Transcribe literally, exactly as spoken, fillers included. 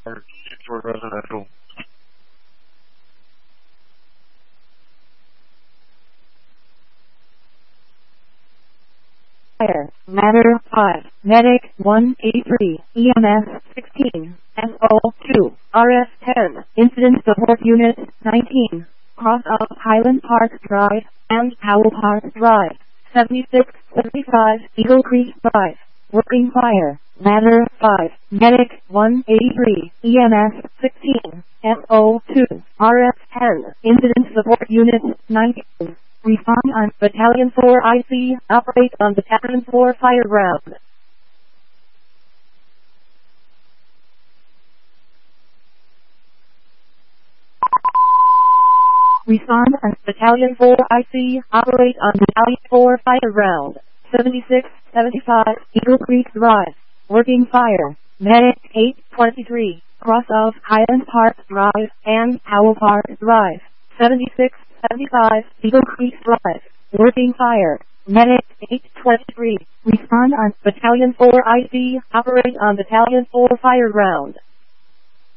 or toward residential. Fire, ladder five, medic one eighty-three, E M S sixteen, S O two, R S ten, incident support unit nineteen, cross of Highland Park Drive and Powell Park Drive, seventy-six seventy-five, Eagle Creek Drive, working fire, ladder five, medic one eighty-three, E M S sixteen, S O two, R S ten, incident support unit nineteen. Respond on Battalion four I C, operate on Battalion four fire ground. Respond on Battalion four I C, operate on Battalion four fire ground. seventy-six seventy-five, Eagle Creek Drive, working fire, medic eight twenty-three, cross of Highland Park Drive and Powell Park Drive, seventy-six seventy-five, Eagle Creek Drive, working fire, medic eight twenty-three, respond on Battalion four I C, operate on Battalion four fire ground.